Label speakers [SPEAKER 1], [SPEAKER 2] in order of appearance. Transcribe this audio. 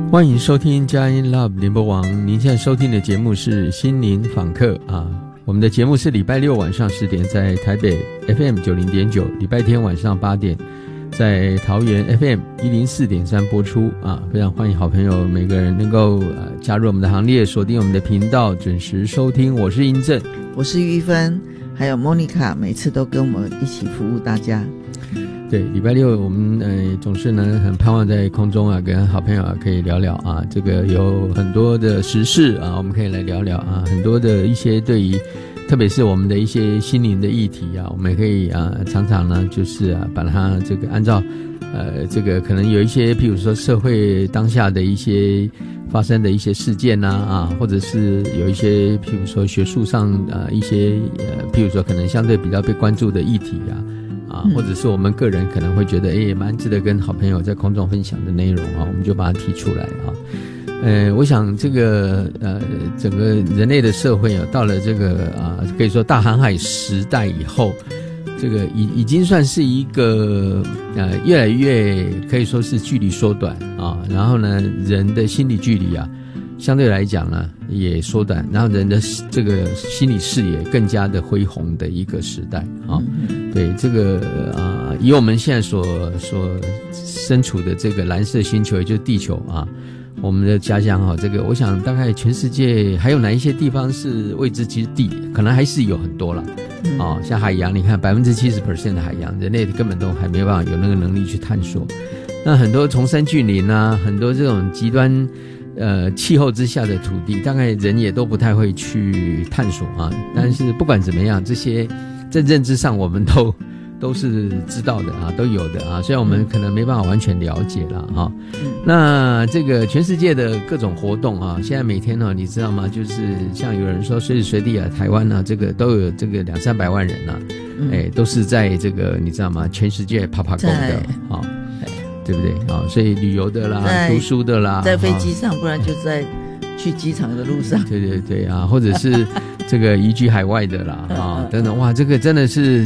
[SPEAKER 1] 欢迎收听佳音 Love 联播网，您现在收听的节目是心灵访客啊。我们的节目是礼拜六晚上10点在台北 FM 90.9，礼拜天晚上8点在桃园 FM 104.3播出啊。非常欢迎好朋友每个人能够加入我们的行列，锁定我们的频道，准时收听。我是英正，
[SPEAKER 2] 我是玉芬，还有 Monica， 每次都跟我们一起服务大家。
[SPEAKER 1] 对，礼拜六我们总是呢很盼望在空中啊跟好朋友可以聊聊啊，这个有很多的时事啊，我们可以来聊聊啊，很多的一些对于特别是我们的一些心灵的议题啊，我们也可以常常呢就是把它这个按照这个可能有一些譬如说社会当下的一些发生的一些事件啊，或者是有一些譬如说学术上一些譬如说可能相对比较被关注的议题或者是我们个人可能会觉得也蛮值得跟好朋友在空中分享的内容啊，我们就把它提出来啊。我想这个整个人类的社会到了这个可以说大航海时代以后，这个已经算是一个越来越可以说是距离缩短啊，然后呢人的心理距离相对来讲呢也缩短，然后人的这个心理视野更加的恢宏的一个时代啊。对，这个以我们现在所身处的这个蓝色星球，也就是地球啊，我们的家乡这个我想大概全世界还有哪一些地方是未知之地，可能还是有很多啦。像海洋，你看 70% 的海洋人类根本都还没办法有那个能力去探索。那很多崇山峻岭很多这种极端气候之下的土地，大概人也都不太会去探索但是不管怎么样，这些在认知上我们都是知道的都有的虽然我们可能没办法完全了解了那这个全世界的各种活动现在每天你知道吗？就是像有人说随时随地台湾这个都有这个200-300万人都是在这个你知道吗？全世界爬够的对不对所以旅游的啦，读书的啦，
[SPEAKER 2] 在飞机上，不然就在去机场的路上。
[SPEAKER 1] 对对对或者是这个移居海外的啦等等，哇，这个真的是